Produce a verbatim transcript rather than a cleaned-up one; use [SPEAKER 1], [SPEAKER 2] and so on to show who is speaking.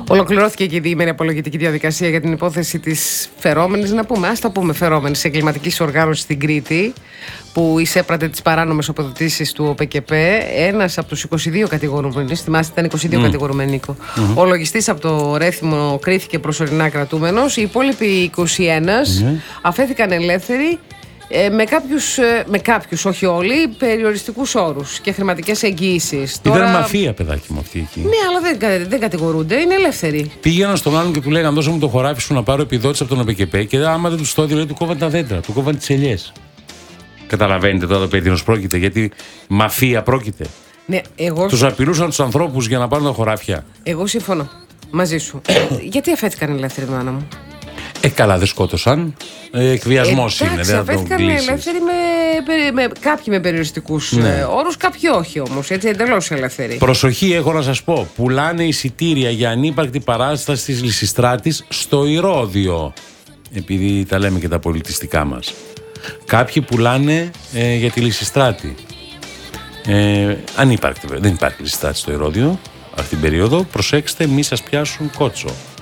[SPEAKER 1] Ολοκληρώθηκε και η διήμερη απολογητική διαδικασία για την υπόθεση της φερόμενης, να πούμε, ας τα πούμε φερόμενης εγκληματικής οργάνωσης στην Κρήτη, που εισέπρατε τις παράνομες αποδοτήσεις του ΟΠΕΚΕΠ. Ένας από τους είκοσι δύο κατηγορουμένους, θυμάστε ήταν είκοσι δύο mm. κατηγορουμένοι, Νίκο. Mm-hmm. Ο λογιστής από το Ρέθυμο κρίθηκε προσωρινά κρατούμενος. Οι υπόλοιποι είκοσι ένα mm-hmm. αφέθηκαν ελεύθεροι. Ε, με, κάποιους, ε, με κάποιους, όχι όλοι, περιοριστικούς όρους και χρηματικές εγγύησεις.
[SPEAKER 2] Ήταν Τώρα... μαφία, παιδάκι μου, αυτή εκεί.
[SPEAKER 1] Ναι, αλλά δεν, δεν κατηγορούνται, είναι ελεύθεροι.
[SPEAKER 2] Πήγαιναν στον άλλον και του λέγανε: δώσε μου το χωράφι σου να πάρω επιδότηση από τον ΟΠΕΚΕΠ. Και άμα δεν του το έδινε, του κόβαν τα δέντρα, του κόβαν τις ελιές. Καταλαβαίνετε τώρα το παιδί πρόκειται, γιατί μαφία πρόκειται.
[SPEAKER 1] Ναι, εγώ...
[SPEAKER 2] Τους απειλούσαν τους ανθρώπους για να πάρουν τα χωράφια.
[SPEAKER 1] Εγώ συμφωνώ μαζί σου. Γιατί αφέθηκαν ελεύθεροι, μάνα μου?
[SPEAKER 2] Ε, καλά, δεν σκότωσαν. Ε, Εκβιασμός είναι.
[SPEAKER 1] Εντάξει, αφέθηκαν ελεύθεροι με, με, κάποιοι με περιοριστικούς ναι. όρους, κάποιοι όχι όμως. Έτσι, εντελώς ελεύθεροι.
[SPEAKER 2] Προσοχή, έχω να σας πω. Πουλάνε εισιτήρια για ανύπαρκτη παράσταση της Λυσιστράτης στο Ηρώδειο. Επειδή τα λέμε και τα πολιτιστικά μας. Κάποιοι πουλάνε ε, για τη Λυσιστράτη. Ε, ανύπαρκτη, δεν υπάρχει Λυσιστράτη στο Ηρώδειο αυτή την περίοδο. Προσέξτε, μη σας πιάσουν κότσο.